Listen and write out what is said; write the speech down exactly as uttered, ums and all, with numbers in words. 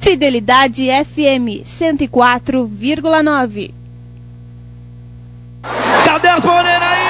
Fidelidade F M cento e quatro vírgula nove. Cadê as morenas aí?